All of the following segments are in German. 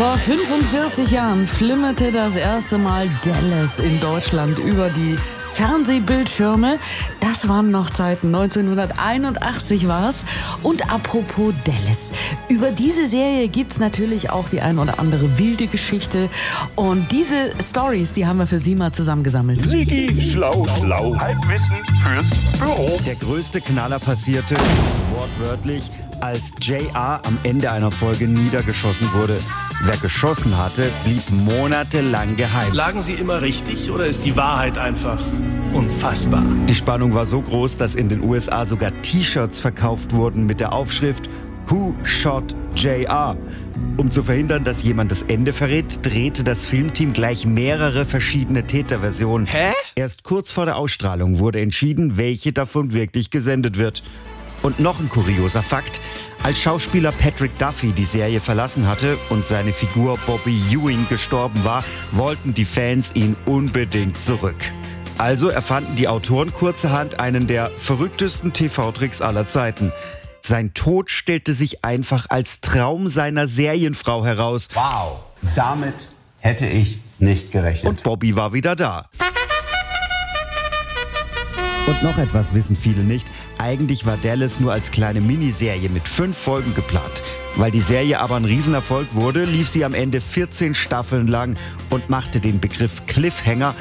Vor 45 Jahren flimmerte das erste Mal Dallas in Deutschland über die Fernsehbildschirme. Das waren noch Zeiten, 1981 war es. Und apropos Dallas, über diese Serie gibt's natürlich auch die ein oder andere wilde Geschichte. Und diese Stories, die haben wir für Sie mal zusammengesammelt. Sigi, schlau, schlau. Halbwissen fürs Büro. Der größte Knaller passierte, wortwörtlich, als JR am Ende einer Folge niedergeschossen wurde. Wer geschossen hatte, blieb monatelang geheim. Lagen Sie immer richtig oder ist die Wahrheit einfach unfassbar? Die Spannung war so groß, dass in den USA sogar T-Shirts verkauft wurden mit der Aufschrift Who Shot JR? Um zu verhindern, dass jemand das Ende verrät, drehte das Filmteam gleich mehrere verschiedene Täterversionen. Erst kurz vor der Ausstrahlung wurde entschieden, welche davon wirklich gesendet wird. Und noch ein kurioser Fakt: Als Schauspieler Patrick Duffy die Serie verlassen hatte und seine Figur Bobby Ewing gestorben war, wollten die Fans ihn unbedingt zurück. Also erfanden die Autoren kurzerhand einen der verrücktesten TV-Tricks aller Zeiten. Sein Tod stellte sich einfach als Traum seiner Serienfrau heraus. Wow, damit hätte ich nicht gerechnet. Und Bobby war wieder da. Und noch etwas wissen viele nicht. Eigentlich war Dallas nur als kleine Miniserie mit 5 Folgen geplant. Weil die Serie aber ein Riesenerfolg wurde, lief sie am Ende 14 Staffeln lang und machte den Begriff Cliffhanger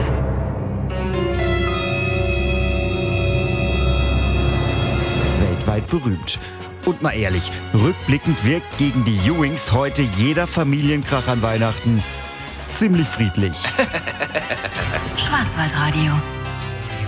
weltweit berühmt. Und mal ehrlich, rückblickend wirkt gegen die Ewings heute jeder Familienkrach an Weihnachten ziemlich friedlich. Schwarzwaldradio.